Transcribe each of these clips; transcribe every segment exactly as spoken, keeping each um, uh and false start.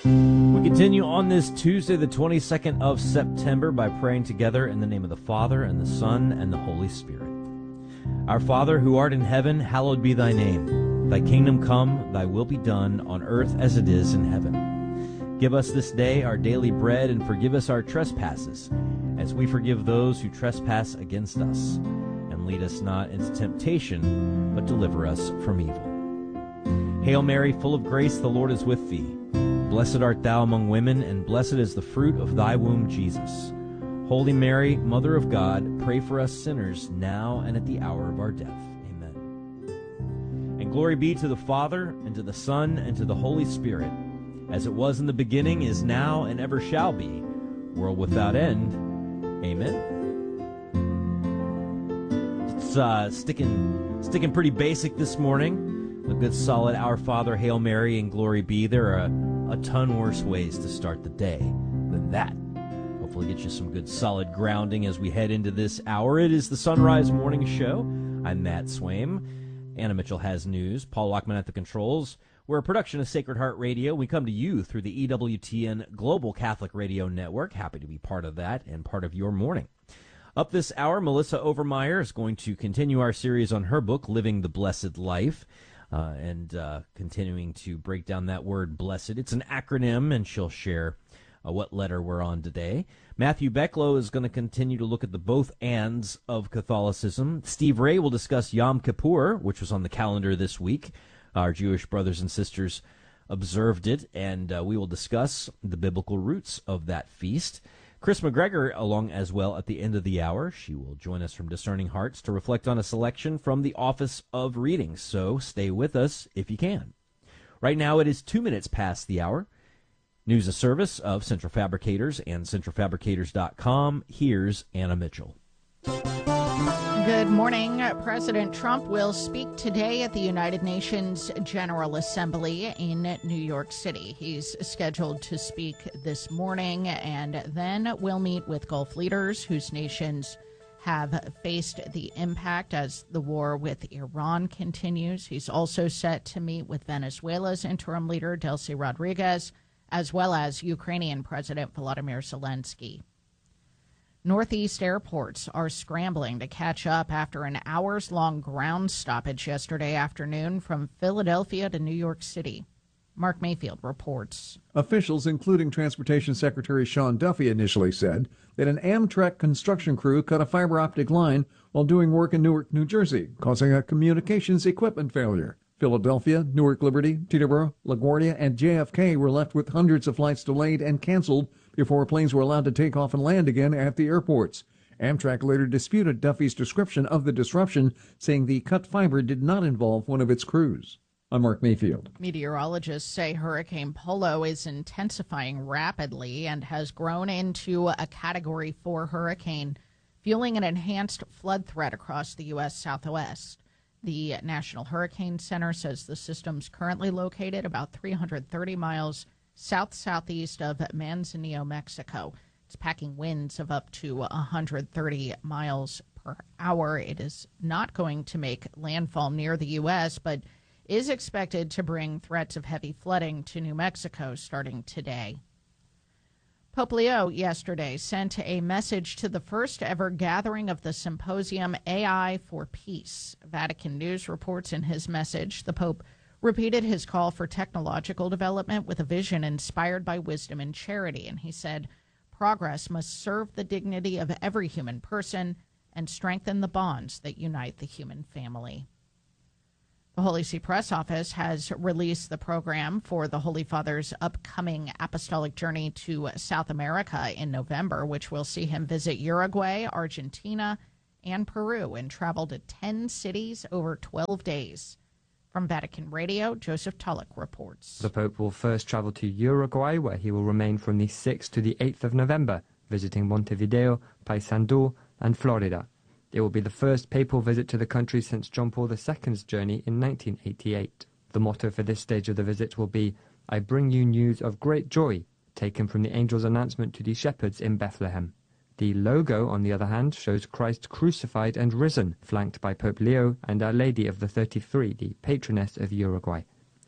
We continue on this Tuesday, the twenty-second of September, by praying together in the name of the Father, and the Son, and the Holy Spirit. Our Father, who art in heaven, hallowed be thy name. Thy kingdom come, thy will be done, on earth as it is in heaven. Give us this day our daily bread, and forgive us our trespasses, as we forgive those who trespass against us. And lead us not into temptation, but deliver us from evil. Hail Mary, full of grace, the Lord is with thee. Blessed art thou among women, and blessed is the fruit of thy womb, Jesus. Holy Mary, Mother of God, pray for us sinners, now and at the hour of our death. Amen. And glory be to the Father, and to the Son, and to the Holy Spirit, as it was in the beginning, is now, and ever shall be, world without end. Amen. It's uh, sticking, sticking pretty basic this morning. A good solid Our Father, Hail Mary, and Glory Be. There are a, a ton worse ways to start the day than that. Hopefully get you some good solid grounding as we head into this hour. It is the Sunrise Morning Show. I'm Matt Swaim. Anna Mitchell has news. Paul Lockman at the controls. We're a production of Sacred Heart Radio. We come to you through the E W T N Global Catholic Radio Network. Happy to be part of that and part of your morning. Up this hour, Melissa Overmeyer is going to continue our series on her book, Living the Blessed Life. Uh, and uh, continuing to break down that word blessed. It's an acronym, and she'll share uh, what letter we're on today. Matthew Becklow is going to continue to look at the both ands of Catholicism. Steve Ray will discuss Yom Kippur, which was on the calendar this week. Our Jewish brothers and sisters observed it, and uh, we will discuss the biblical roots of that feast. Chris McGregor along as well at the end of the hour. She will join us from Discerning Hearts to reflect on a selection from the Office of Readings, so stay with us if you can. Right now it is two minutes past the hour. News, a service of Central Fabricators and central fabricators dot com. Here's Anna Mitchell. Good morning. President Trump will speak today at the United Nations General Assembly in New York City. He's scheduled to speak this morning and then will meet with Gulf leaders whose nations have faced the impact as the war with Iran continues. He's also set to meet with Venezuela's interim leader, Delcy Rodriguez, as well as Ukrainian President Volodymyr Zelensky. Northeast airports are scrambling to catch up after an hours-long ground stoppage yesterday afternoon from Philadelphia to New York City. Mark Mayfield reports. Officials, including Transportation Secretary Sean Duffy, initially said that an Amtrak construction crew cut a fiber optic line while doing work in Newark, New Jersey, causing a communications equipment failure. Philadelphia, Newark Liberty, Teterboro, LaGuardia, and J F K were left with hundreds of flights delayed and canceled before planes were allowed to take off and land again at the airports. Amtrak later disputed Duffy's description of the disruption, saying the cut fiber did not involve one of its crews. I'm Mark Mayfield. Meteorologists say Hurricane Polo is intensifying rapidly and has grown into a Category four hurricane, fueling an enhanced flood threat across the U S Southwest. The National Hurricane Center says the system's currently located about three hundred thirty miles south-southeast of Manzanillo, Mexico. It's packing winds of up to one hundred thirty miles per hour. It is not going to make landfall near the U S, but is expected to bring threats of heavy flooding to New Mexico starting today. Pope Leo yesterday sent a message to the first ever gathering of the symposium A I for Peace. Vatican News reports in his message the Pope repeated his call for technological development with a vision inspired by wisdom and charity. And he said, progress must serve the dignity of every human person and strengthen the bonds that unite the human family. The Holy See Press Office has released the program for the Holy Father's upcoming apostolic journey to South America in November, which will see him visit Uruguay, Argentina, and Peru and travel to ten cities over twelve days. From Vatican Radio, Joseph Tulloch reports. The Pope will first travel to Uruguay, where he will remain from the sixth to the eighth of November, visiting Montevideo, Paysandú, and Florida. It will be the first papal visit to the country since John Paul the Second's journey in nineteen eighty-eight. The motto for this stage of the visit will be, I bring you news of great joy, taken from the angel's announcement to the shepherds in Bethlehem. The logo, on the other hand, shows Christ crucified and risen, flanked by Pope Leo and Our Lady of the thirty-three, the patroness of Uruguay.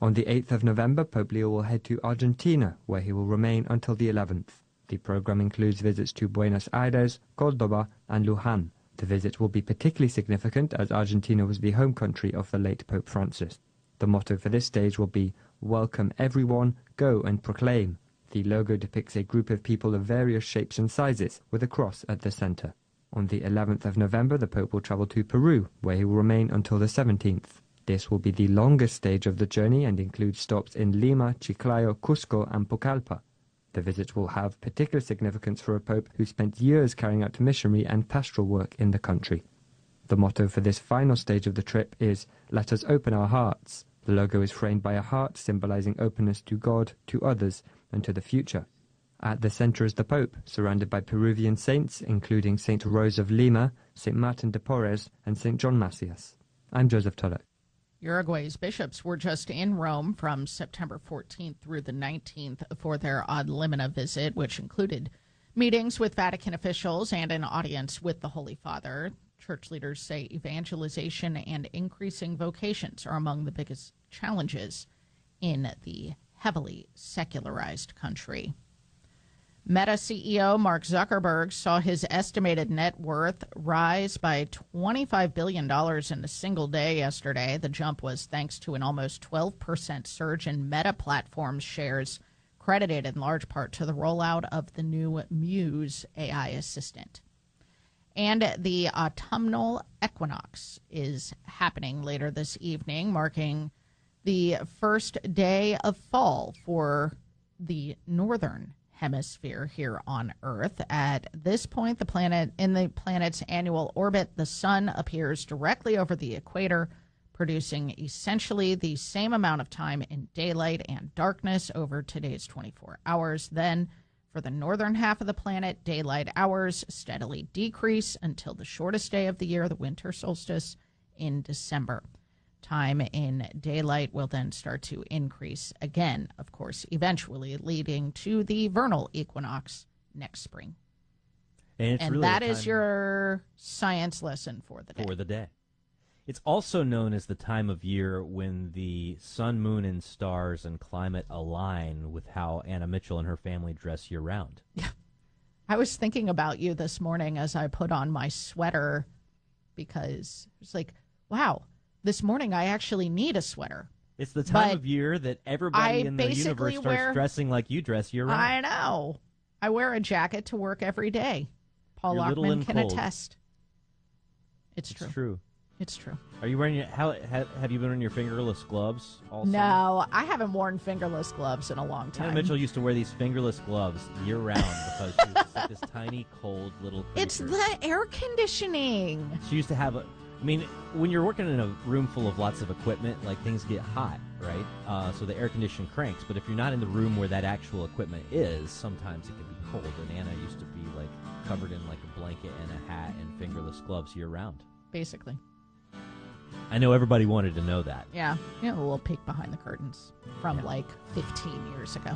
On the eighth of November, Pope Leo will head to Argentina, where he will remain until the eleventh. The program includes visits to Buenos Aires, Cordoba, and Luján. The visit will be particularly significant as Argentina was the home country of the late Pope Francis. The motto for this stage will be, "Welcome everyone, go and proclaim." The logo depicts a group of people of various shapes and sizes, with a cross at the centre. On the eleventh of November, the Pope will travel to Peru, where he will remain until the seventeenth. This will be the longest stage of the journey and includes stops in Lima, Chiclayo, Cusco, and Pucallpa. The visit will have particular significance for a Pope who spent years carrying out missionary and pastoral work in the country. The motto for this final stage of the trip is, "Let us open our hearts." The logo is framed by a heart, symbolizing openness to God, to others, and to the future. At the center is the Pope, surrounded by Peruvian saints, including Saint Rose of Lima, Saint Martin de Porres, and Saint John Macias. I'm Joseph Tulloch. Uruguay's bishops were just in Rome from September fourteenth through the nineteenth for their Ad Limina visit, which included meetings with Vatican officials and an audience with the Holy Father. Church leaders say evangelization and increasing vocations are among the biggest challenges in the heavily secularized country. Meta C E O Mark Zuckerberg saw his estimated net worth rise by twenty-five billion dollars in a single day yesterday. The jump was thanks to an almost twelve percent surge in Meta Platforms shares, credited in large part to the rollout of the new Muse A I assistant. And the autumnal equinox is happening later this evening, marking the first day of fall for the northern hemisphere here on Earth. At this point, the planet in the planet's annual orbit, the sun appears directly over the equator, producing essentially the same amount of time in daylight and darkness over today's twenty-four hours. Then, for the northern half of the planet, daylight hours steadily decrease until the shortest day of the year, the winter solstice, in December. Time in daylight will then start to increase again, of course, eventually leading to the vernal equinox next spring. And, it's and really that is your science lesson for the day. For the day. It's also known as the time of year when the sun, moon, and stars and climate align with how Anna Mitchell and her family dress year-round. Yeah. I was thinking about you this morning as I put on my sweater because it's like, wow, this morning I actually need a sweater. It's the time But of year that everybody I in the basically universe starts wear- dressing like you dress year-round. I know. I wear a jacket to work every day. Paul You're little Lockman and can cold. attest. It's, It's true. true. It's true. Are you wearing your, how, ha, have you been wearing your fingerless gloves all summer? No, I haven't worn fingerless gloves in a long time. Anna Mitchell used to wear these fingerless gloves year-round because she was just like this tiny, cold little creature. It's the air conditioning. She used to have a... I mean, when you're working in a room full of lots of equipment, like, things get hot, right? Uh, so the air condition cranks. But if you're not in the room where that actual equipment is, sometimes it can be cold. And Anna used to be, like, covered in, like, a blanket and a hat and fingerless gloves year-round. Basically. I know everybody wanted to know that. Yeah. You know, a little peek behind the curtains from, yeah. like, fifteen years ago.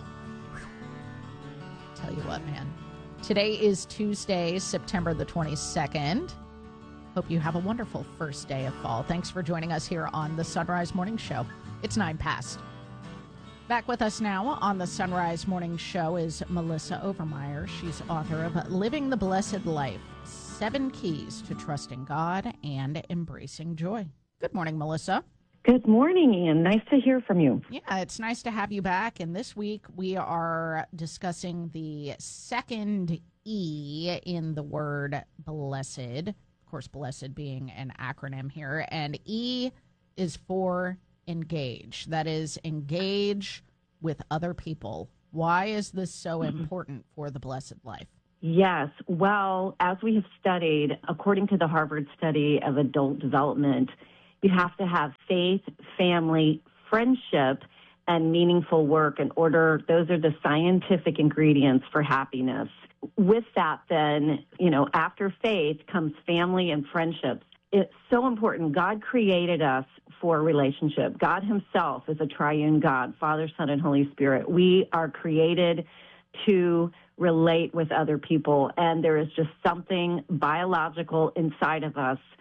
Tell you what, man. Today is Tuesday, September the twenty-second. Hope you have a wonderful first day of fall. Thanks for joining us here on the Sunrise Morning Show. It's nine past. Back with us now on the Sunrise Morning Show is Melissa Overmeyer. She's author of Living the Blessed Life, Seven Keys to Trusting God and Embracing Joy. Good morning, Melissa. Good morning, Ian. Nice to hear from you. Yeah, it's nice to have you back. And this week we are discussing the second E in the word blessed. Of course, blessed being an acronym here. And E is for engage. That is, engage with other people. Why is this so mm-hmm. important for the blessed life? Yes. Well, as we have studied, according to the Harvard study of adult development, you have to have faith, family, friendship, and meaningful work in order. Those are the scientific ingredients for happiness. With that, then, you know, after faith comes family and friendships. It's so important. God created us for a relationship. God himself is a triune God, Father, Son, and Holy Spirit. We are created to relate with other people, and there is just something biological inside of us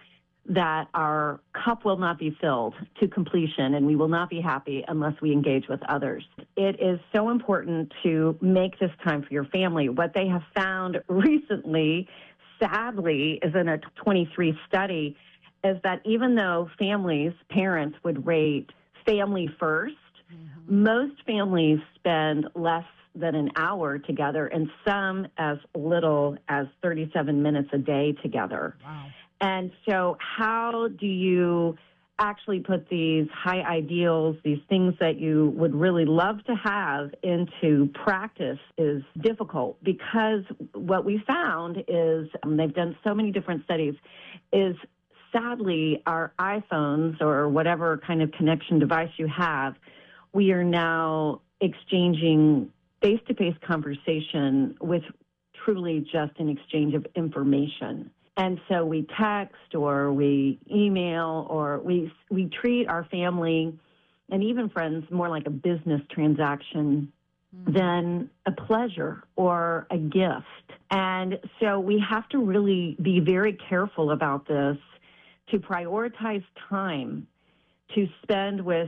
that our cup will not be filled to completion and we will not be happy unless we engage with others. It is so important to make this time for your family. What they have found recently, sadly, is in a twenty-three study, is that even though families, parents would rate family first, mm-hmm. most families spend less than an hour together and some as little as thirty-seven minutes a day together. Wow. And so how do you actually put these high ideals, these things that you would really love to have into practice is difficult, because what we found is, and they've done so many different studies, is sadly our iPhones or whatever kind of connection device you have, we are now exchanging face-to-face conversation with truly just an exchange of information. And so we text or we email or we we treat our family and even friends more like a business transaction mm-hmm. than a pleasure or a gift. And so we have to really be very careful about this, to prioritize time to spend with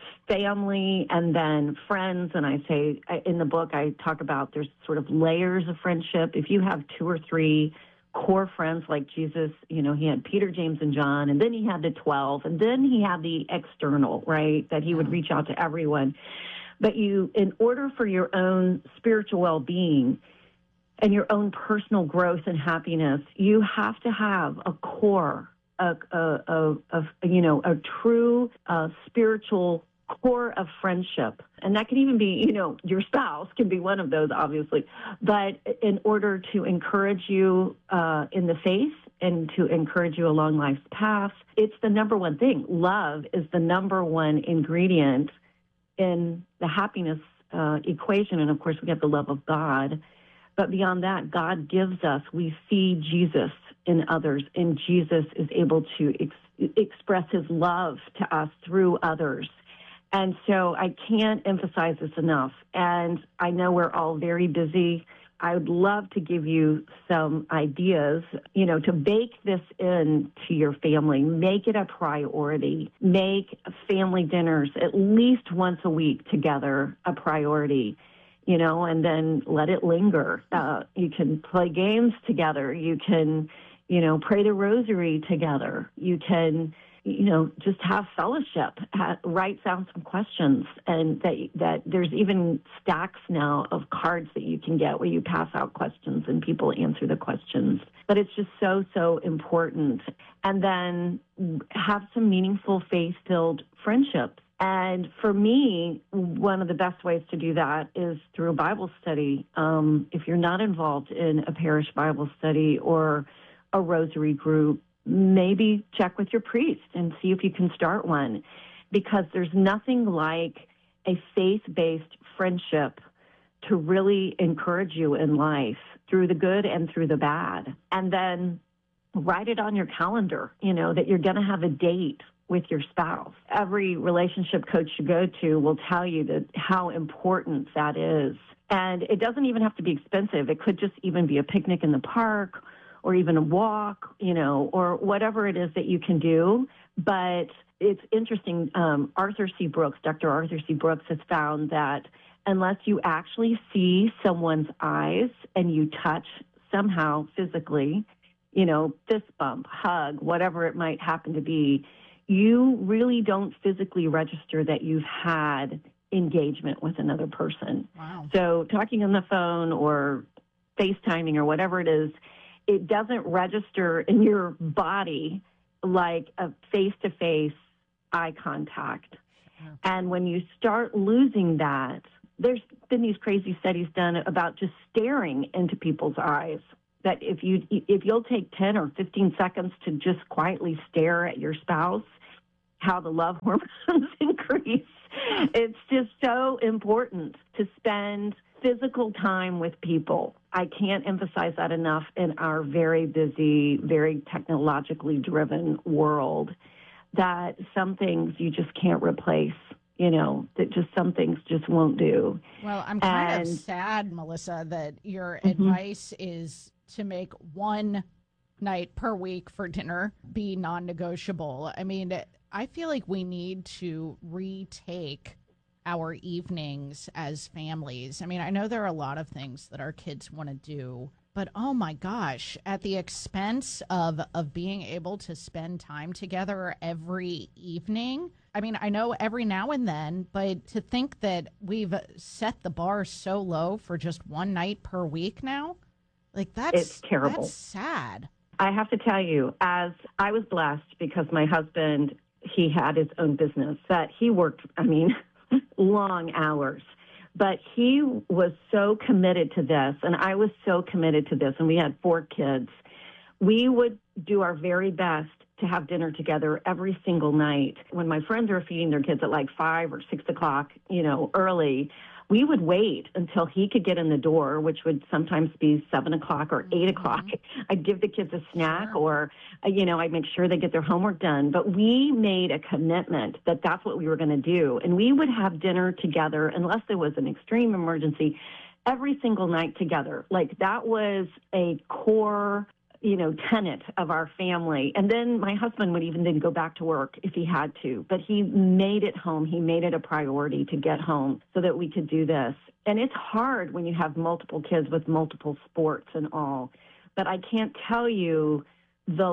family and then friends. And I say in the book, I talk about there's sort of layers of friendship. If you have two or three core friends like Jesus, you know, he had Peter, James, and John, and then he had the twelve, and then he had the external, right, that he would reach out to everyone. But you, in order for your own spiritual well-being and your own personal growth and happiness, you have to have a core, a, a, a, a you know, a true uh, spiritual core of friendship. And that can even be, you know, your spouse can be one of those, obviously. But in order to encourage you uh, in the faith and to encourage you along life's path, it's the number one thing. Love is the number one ingredient in the happiness uh, equation. And of course, we have the love of God. But beyond that, God gives us, we see Jesus in others, and Jesus is able to ex- express his love to us through others. And so I can't emphasize this enough. And I know we're all very busy. I would love to give you some ideas, you know, to bake this in to your family. Make it a priority. Make family dinners at least once a week together a priority, you know, and then let it linger. Uh, you can play games together. You can, you know, pray the rosary together. You can, you know, just have fellowship, have, write down some questions, and that that there's even stacks now of cards that you can get where you pass out questions and people answer the questions. But it's just so, so important. And then have some meaningful faith-filled friendships. And for me, one of the best ways to do that is through a Bible study. Um, if you're not involved in a parish Bible study or a rosary group, maybe check with your priest and see if you can start one, because there's nothing like a faith-based friendship to really encourage you in life through the good and through the bad. And then write it on your calendar, you know, that you're going to have a date with your spouse. Every relationship coach you go to will tell you that how important that is. And it doesn't even have to be expensive. It could just even be a picnic in the park, or even a walk, you know, or whatever it is that you can do. But it's interesting. Um, Arthur C. Brooks, Doctor Arthur C. Brooks has found that unless you actually see someone's eyes and you touch somehow physically, you know, fist bump, hug, whatever it might happen to be, you really don't physically register that you've had engagement with another person. Wow. So talking on the phone or FaceTiming or whatever it is, it doesn't register in your body like a face-to-face eye contact. Yeah. And when you start losing that, there's been these crazy studies done about just staring into people's eyes, that if you if you'll take ten or fifteen seconds to just quietly stare at your spouse, how the love hormones increase. It's just so important to spend physical time with people. I can't emphasize that enough in our very busy, very technologically driven world, that some things you just can't replace, you know, that just some things just won't do. Well, I'm kind and, of sad, Melissa, that your mm-hmm. advice is to make one night per week for dinner be non-negotiable. I mean, I feel like we need to retake our evenings as families. I mean, I know there are a lot of things that our kids want to do, but oh my gosh, at the expense of of being able to spend time together every evening. I mean, I know every now and then, but to think that we've set the bar so low for just one night per week now, like that's It's terrible. That's sad. I have to tell you, as I was blessed because my husband, he had his own business that he worked, I mean, long hours. But he was so committed to this, and I was so committed to this, and we had four kids. We would do our very best to have dinner together every single night. When my friends are feeding their kids at like five or six o'clock, you know, early, we would wait until he could get in the door, which would sometimes be seven o'clock or eight o'clock. I'd give the kids a snack or, you know, I'd make sure they get their homework done. But we made a commitment that that's what we were going to do. And we would have dinner together unless there was an extreme emergency every single night together. Like that was a core, you know, tenet of our family. And then my husband would even then go back to work if he had to. But he made it home. He made it a priority to get home so that we could do this. And it's hard when you have multiple kids with multiple sports and all. But I can't tell you the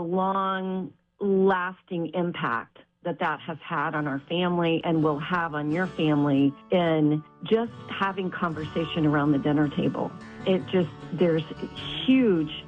long-lasting impact that that has had on our family and will have on your family in just having conversation around the dinner table. It just, there's huge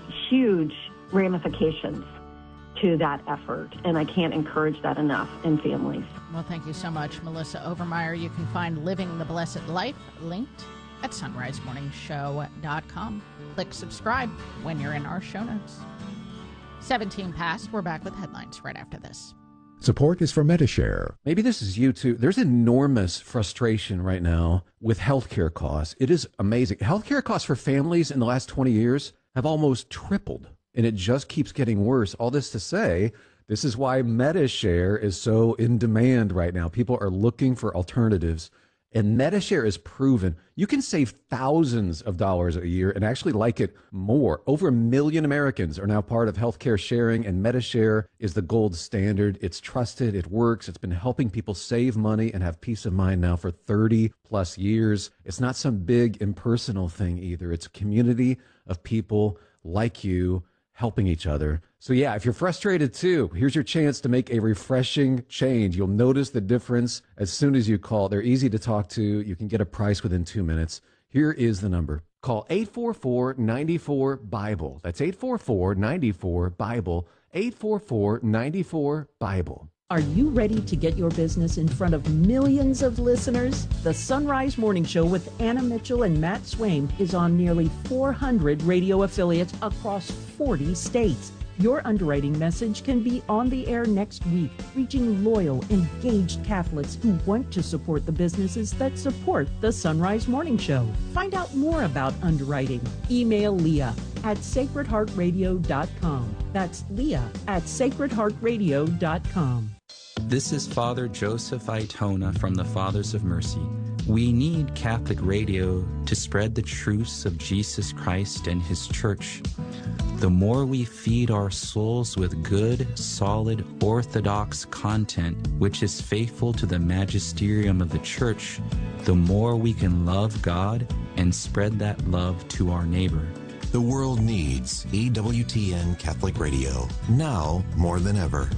huge ramifications to that effort, and I can't encourage that enough in families. Well, thank you so much, Melissa Overmeyer. You can find Living the Blessed Life linked at sunrise morning show dot com. Click subscribe when you're in our show notes. seventeen past. We're back with headlines right after this. Support is for Medi-Share. Maybe this is you too. There's enormous frustration right now with healthcare costs. It is amazing. Healthcare costs for families in the last twenty years have almost tripled, and it just keeps getting worse. All this to say, this is why Medi-Share is so in demand right now. People are looking for alternatives, and Medi-Share is proven. You can save thousands of dollars a year and actually like it more. Over a million Americans are now part of healthcare sharing, and Medi-Share is the gold standard. It's trusted. It works. It's been helping people save money and have peace of mind now for thirty plus years. It's not some big impersonal thing either. It's a community of people like you helping each other. So yeah, if you're frustrated too, here's your chance to make a refreshing change. You'll notice the difference as soon as you call. They're easy to talk to. You can get a price within two minutes. Here is the number. Call eight four four, nine four, BIBLE. That's eight four four, nine four, BIBLE. eight four four, nine four, BIBLE. Are you ready to get your business in front of millions of listeners? The Sunrise Morning Show with Anna Mitchell and Matt Swaim is on nearly four hundred radio affiliates across forty states. Your underwriting message can be on the air next week, reaching loyal, engaged Catholics who want to support the businesses that support the Sunrise Morning Show. Find out more about underwriting. Email Leah at sacred heart radio dot com. That's Leah at sacred heart radio dot com. This is Father Joseph Itona from the Fathers of Mercy. We need Catholic radio to spread the truths of Jesus Christ and His Church. The more we feed our souls with good, solid, orthodox content, which is faithful to the magisterium of the Church, the more we can love God and spread that love to our neighbor. The world needs E W T N Catholic Radio, now more than ever.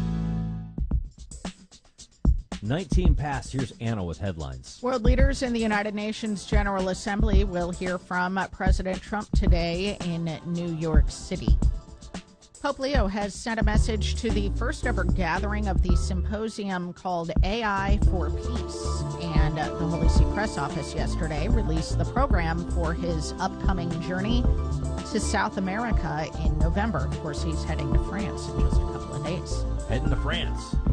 nineteen past. Here's Anna with headlines. World leaders in the United Nations General Assembly will hear from President Trump today in New York City. Pope Leo has sent a message to the first ever gathering of the symposium called A I for Peace. And the Holy See Press Office yesterday released the program for his upcoming journey to South America in November. Of course, he's heading to France in just a couple of days. Heading to France.